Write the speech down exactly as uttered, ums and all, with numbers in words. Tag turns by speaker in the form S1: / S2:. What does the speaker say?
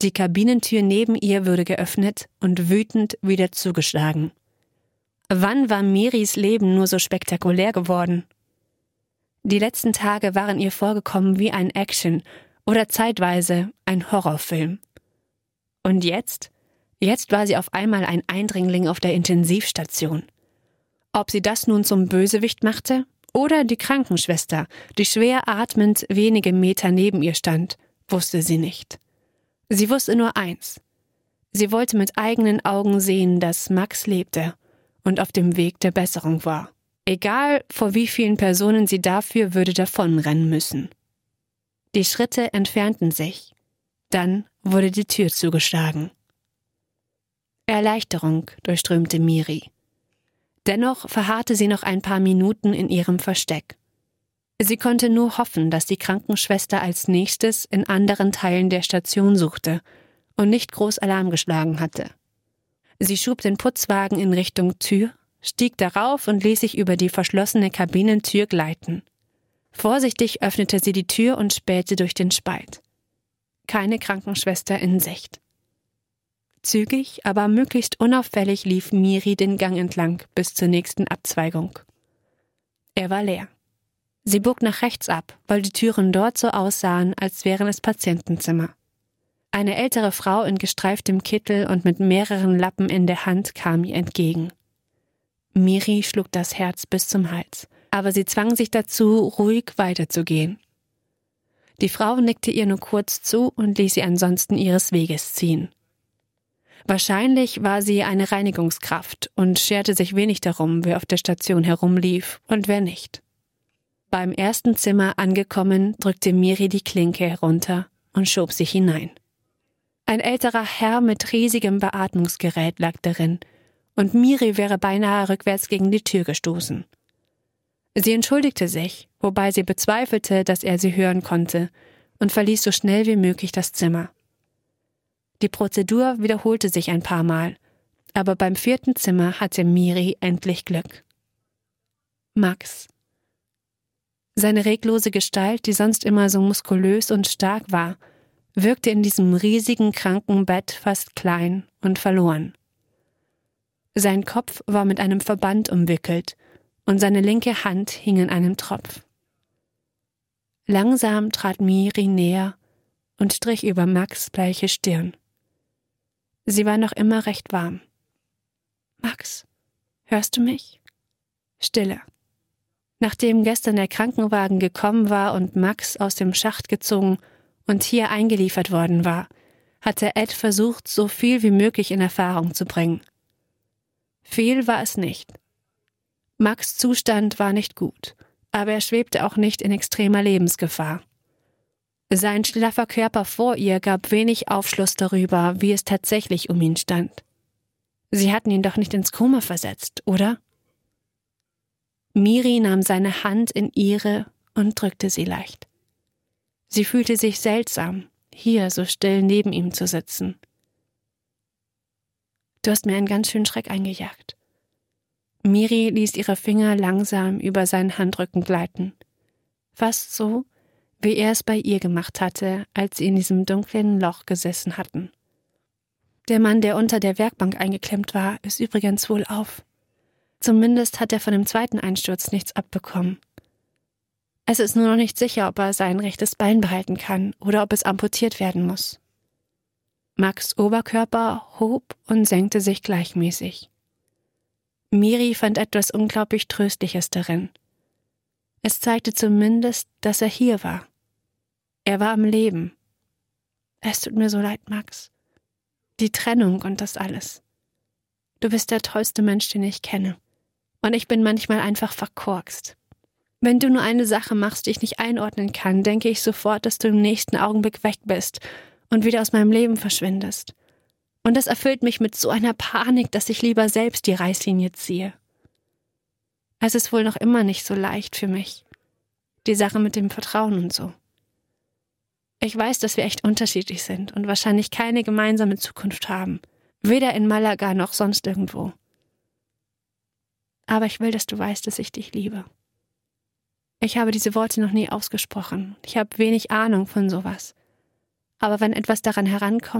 S1: Die Kabinentür neben ihr wurde geöffnet und wütend wieder zugeschlagen. Wann war Miris Leben nur so spektakulär geworden? Die letzten Tage waren ihr vorgekommen wie ein Action- oder zeitweise ein Horrorfilm. Und jetzt? Jetzt war sie auf einmal ein Eindringling auf der Intensivstation. Ob sie das nun zum Bösewicht machte oder die Krankenschwester, die schwer atmend wenige Meter neben ihr stand, wusste sie nicht. Sie wusste nur eins. Sie wollte mit eigenen Augen sehen, dass Max lebte und auf dem Weg der Besserung war. Egal, vor wie vielen Personen sie dafür würde davonrennen müssen. Die Schritte entfernten sich. Dann wurde die Tür zugeschlagen. Erleichterung durchströmte Miri. Dennoch verharrte sie noch ein paar Minuten in ihrem Versteck. Sie konnte nur hoffen, dass die Krankenschwester als nächstes in anderen Teilen der Station suchte und nicht groß Alarm geschlagen hatte. Sie schob den Putzwagen in Richtung Tür, stieg darauf und ließ sich über die verschlossene Kabinentür gleiten. Vorsichtig öffnete sie die Tür und spähte durch den Spalt. Keine Krankenschwester in Sicht. Zügig, aber möglichst unauffällig lief Miri den Gang entlang bis zur nächsten Abzweigung. Er war leer. Sie bog nach rechts ab, weil die Türen dort so aussahen, als wären es Patientenzimmer. Eine ältere Frau in gestreiftem Kittel und mit mehreren Lappen in der Hand kam ihr entgegen. Miri schlug das Herz bis zum Hals, aber sie zwang sich dazu, ruhig weiterzugehen. Die Frau nickte ihr nur kurz zu und ließ sie ansonsten ihres Weges ziehen. Wahrscheinlich war sie eine Reinigungskraft und scherte sich wenig darum, wer auf der Station herumlief und wer nicht. Beim ersten Zimmer angekommen, drückte Miri die Klinke herunter und schob sich hinein. Ein älterer Herr mit riesigem Beatmungsgerät lag darin, und Miri wäre beinahe rückwärts gegen die Tür gestoßen. Sie entschuldigte sich, wobei sie bezweifelte, dass er sie hören konnte, und verließ so schnell wie möglich das Zimmer. Die Prozedur wiederholte sich ein paar Mal, aber beim vierten Zimmer hatte Miri endlich Glück. Max. Seine reglose Gestalt, die sonst immer so muskulös und stark war, wirkte in diesem riesigen Krankenbett fast klein und verloren. Sein Kopf war mit einem Verband umwickelt und seine linke Hand hing in einem Tropf. Langsam trat Miri näher und strich über Max' bleiche Stirn. Sie war noch immer recht warm. »Max, hörst du mich?« Stille. Nachdem gestern der Krankenwagen gekommen war und Max aus dem Schacht gezogen und hier eingeliefert worden war, hatte Ed versucht, so viel wie möglich in Erfahrung zu bringen. Viel war es nicht. Max' Zustand war nicht gut, aber er schwebte auch nicht in extremer Lebensgefahr. Sein schlaffer Körper vor ihr gab wenig Aufschluss darüber, wie es tatsächlich um ihn stand. Sie hatten ihn doch nicht ins Koma versetzt, oder? Miri nahm seine Hand in ihre und drückte sie leicht. Sie fühlte sich seltsam, hier so still neben ihm zu sitzen. »Du hast mir einen ganz schönen Schreck eingejagt.« Miri ließ ihre Finger langsam über seinen Handrücken gleiten. Fast so, wie er es bei ihr gemacht hatte, als sie in diesem dunklen Loch gesessen hatten. »Der Mann, der unter der Werkbank eingeklemmt war, ist übrigens wohlauf. Zumindest hat er von dem zweiten Einsturz nichts abbekommen. Es ist nur noch nicht sicher, ob er sein rechtes Bein behalten kann oder ob es amputiert werden muss.« Max' Oberkörper hob und senkte sich gleichmäßig. Miri fand etwas unglaublich Tröstliches darin. Es zeigte zumindest, dass er hier war. Er war am Leben. »Es tut mir so leid, Max. Die Trennung und das alles. Du bist der tollste Mensch, den ich kenne. Und ich bin manchmal einfach verkorkst. Wenn du nur eine Sache machst, die ich nicht einordnen kann, denke ich sofort, dass du im nächsten Augenblick weg bist und wieder aus meinem Leben verschwindest. Und das erfüllt mich mit so einer Panik, dass ich lieber selbst die Reißlinie ziehe. Es ist wohl noch immer nicht so leicht für mich. Die Sache mit dem Vertrauen und so. Ich weiß, dass wir echt unterschiedlich sind und wahrscheinlich keine gemeinsame Zukunft haben. Weder in Malaga noch sonst irgendwo. Aber ich will, dass du weißt, dass ich dich liebe. Ich habe diese Worte noch nie ausgesprochen. Ich habe wenig Ahnung von sowas. Aber wenn etwas daran herankommt,